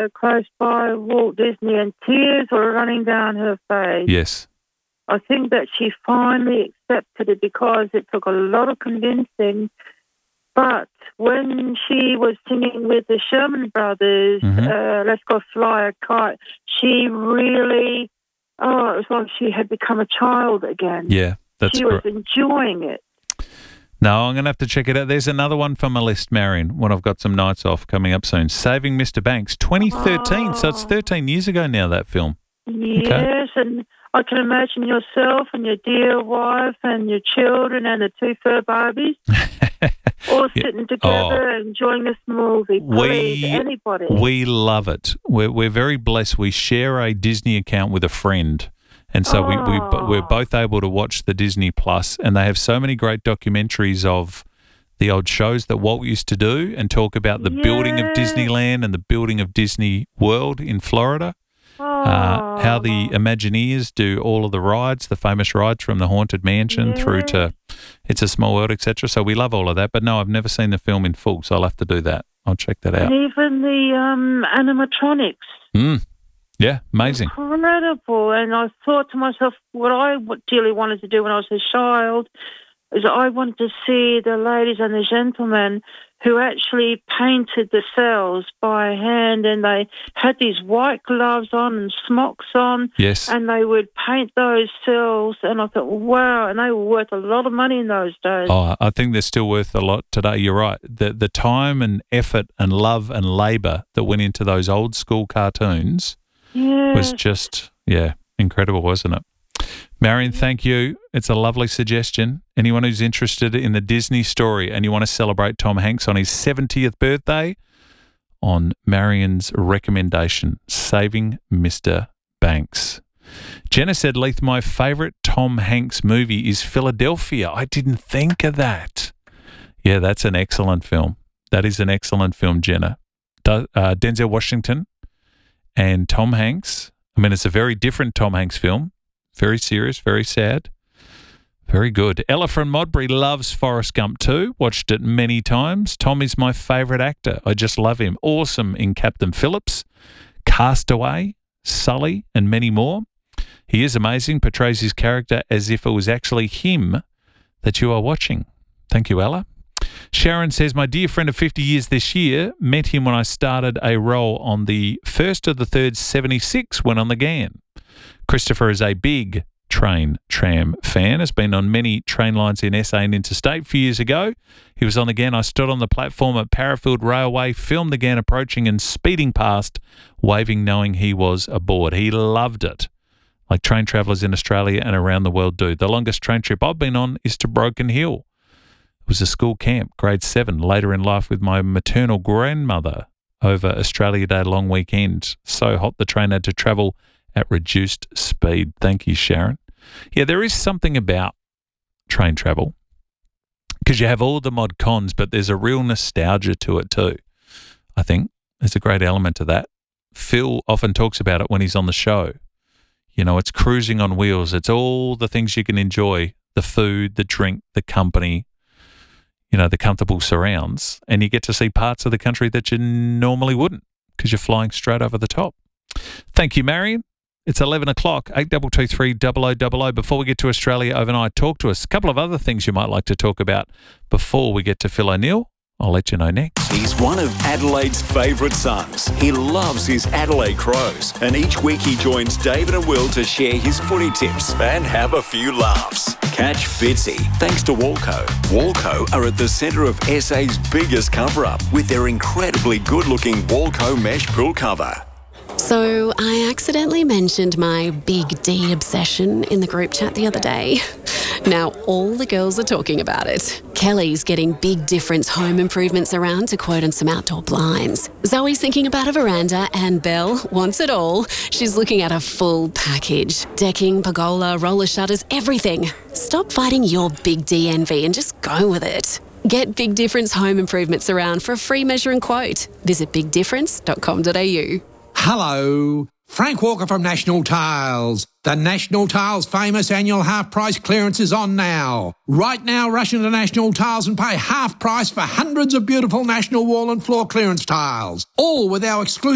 close by Walt Disney, and tears were running down her face. Yes. I think that she finally accepted it because it took a lot of convincing. But when she was singing with the Sherman Brothers, Let's Go Fly a Kite, she really, it was like she had become a child again. Yeah, that's She was enjoying it. No, I'm going to have to check it out. There's another one from my list, Marion, when I've got some nights off coming up soon. Saving Mr. Banks, 2013. So it's 13 years ago now, that film. Yes, and I can imagine yourself and your dear wife and your children and the two fur Barbies all sitting together enjoying this movie. Please, anybody. We love it. We're very blessed. We share a Disney account with a friend. And so we're both able to watch the Disney Plus, and they have so many great documentaries of the old shows that Walt used to do and talk about the building of Disneyland and the building of Disney World in Florida, how the Imagineers do all of the rides, the famous rides from the Haunted Mansion through to It's a Small World, etc. So we love all of that. But no, I've never seen the film in full, so I'll have to do that. I'll check that out. And even the animatronics. Yeah, amazing. Incredible. And I thought to myself, what I dearly wanted to do when I was a child is I wanted to see the ladies and the gentlemen who actually painted the cells by hand, and they had these white gloves on and smocks on. Yes. And they would paint those cells, and I thought, wow, and they were worth a lot of money in those days. Oh, I think they're still worth a lot today. You're right. The time and effort and love and labour that went into those old school cartoons was just, incredible, wasn't it? Marion, thank you. It's a lovely suggestion. Anyone who's interested in the Disney story and you want to celebrate Tom Hanks on his 70th birthday, on Marion's recommendation, Saving Mr. Banks. Jenna said, Leith, my favourite Tom Hanks movie is Philadelphia. I didn't think of that. Yeah, that's an excellent film. That is an excellent film, Jenna. Denzel Washington and Tom Hanks. I mean, it's a very different Tom Hanks film. Very serious, very sad. Very good. Ella from Modbury loves Forrest Gump too. Watched it many times. Tom is my favourite actor. I just love him. Awesome in Captain Phillips, Castaway, Sully, and many more. He is amazing, portrays his character as if it was actually him that you are watching. Thank you, Ella. Sharon says, my dear friend of 50 years this year, met him when I started a role on the 1st of the 3rd 76 when on the GAN. Christopher is a big tram fan, has been on many train lines in SA and interstate. A few years ago, he was on the GAN. I stood on the platform at Parafield Railway, filmed the GAN approaching and speeding past, waving knowing he was aboard. He loved it, like train travellers in Australia and around the world do. The longest train trip I've been on is to Broken Hill. It was a school camp, grade 7, later in life with my maternal grandmother over Australia Day long weekend. So hot the train had to travel at reduced speed. Thank you, Sharon. Yeah, there is something about train travel because you have all the mod cons, but there's a real nostalgia to it too. I think there's a great element to that. Phil often talks about it when he's on the show. You know, it's cruising on wheels. It's all the things you can enjoy, the food, the drink, the company, you know, the comfortable surrounds, and you get to see parts of the country that you normally wouldn't because you're flying straight over the top. Thank you, Marion. It's 11 o'clock, 8223 0000. Before we get to Australia overnight, talk to us. A couple of other things you might like to talk about before we get to Phil O'Neill. I'll let you know next. He's one of Adelaide's favourite sons. He loves his Adelaide Crows. And each week he joins David and Will to share his footy tips and have a few laughs. Catch Fitzy, thanks to Walco. Walco are at the centre of SA's biggest cover-up with their incredibly good-looking Walco mesh pool cover. So I accidentally mentioned my Big D obsession in the group chat the other day. Now all the girls are talking about it. Kelly's getting Big Difference home improvements around to quote on some outdoor blinds. Zoe's thinking about a veranda, and Belle wants it all. She's looking at a full package. Decking, pergola, roller shutters, everything. Stop fighting your Big D envy and just go with it. Get Big Difference home improvements around for a free measure and quote. Visit bigdifference.com.au. Hello, Frank Walker from National Tiles. The National Tiles famous annual half-price clearance is on now. Right now, rush into National Tiles and pay half price for hundreds of beautiful National wall and floor clearance tiles, all with our exclusive